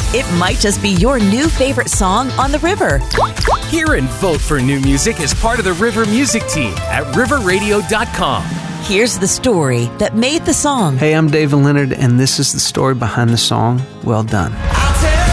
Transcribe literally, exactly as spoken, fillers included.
It might just be your new favorite song on the river. Hear and vote for new music as part of the River Music Team at river radio dot com. Here's the story that made the song. Hey, I'm David Leonard, and this is the story behind the song, Well Done.